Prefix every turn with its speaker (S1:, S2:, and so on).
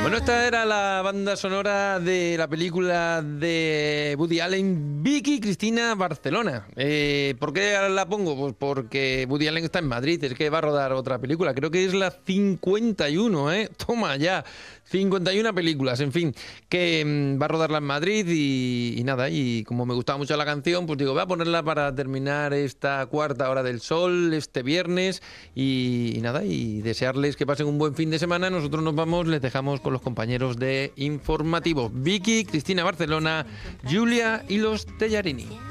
S1: Bueno, esta era la banda sonora de la película de Woody Allen, Vicky Cristina Barcelona. ¿Por qué la pongo? Pues porque Woody Allen está en Madrid, es que va a rodar otra película. Creo que es la 51, ¿eh? Toma ya, 51 películas, en fin, que va a rodarla en Madrid y nada, y como me gustaba mucho la canción, pues digo, voy a ponerla para terminar esta cuarta hora del sol, este viernes, y nada, y desearles que pasen un buen fin de semana. Nosotros nos vamos, les dejamos con los compañeros de Informativo, Vicky, Cristina Barcelona, Julia y los Tellarini.